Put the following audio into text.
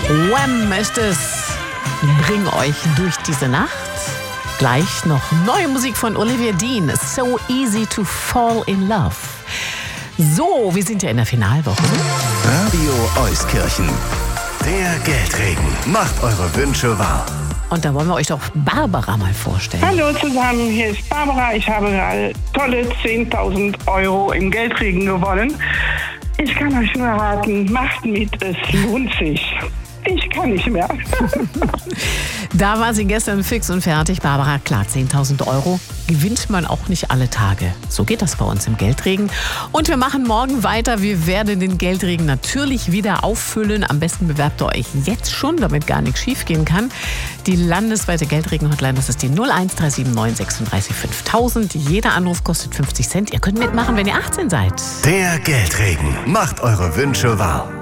Wham ist es. Bring euch durch diese Nacht. Gleich noch neue Musik von Olivia Dean. So easy to fall in love. So, wir sind ja in der Finalwoche. Radio Euskirchen. Der Geldregen macht eure Wünsche wahr. Und da wollen wir euch doch Barbara mal vorstellen. Hallo zusammen, hier ist Barbara. Ich habe gerade tolle 10.000 Euro im Geldregen gewonnen. Ich kann euch nur raten, macht mit, es lohnt sich. Ich kann nicht mehr. Da war sie gestern fix und fertig. Barbara, klar, 10.000 Euro gewinnt man auch nicht alle Tage. So geht das bei uns im Geldregen. Und wir machen morgen weiter. Wir werden den Geldregen natürlich wieder auffüllen. Am besten bewerbt ihr euch jetzt schon, damit gar nichts schief gehen kann. Die landesweite Geldregen-Hotline, das ist die 01379 36 5000. Jeder Anruf kostet 50 Cent. Ihr könnt mitmachen, wenn ihr 18 seid. Der Geldregen macht eure Wünsche wahr.